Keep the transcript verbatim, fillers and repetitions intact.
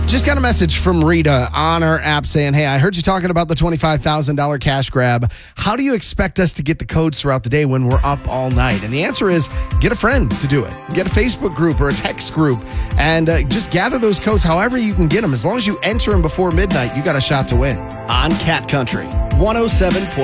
Just got a message from Rita on our app saying, hey, I heard you talking about the twenty-five thousand dollars cash grab. How do you expect us to get the codes throughout the day when we're up all night? And the answer is get a friend to do it. Get a Facebook group or a text group and uh, just gather those codes however you can get them. As long as you enter them before midnight, you got a shot to win. On Cat Country, one oh seven point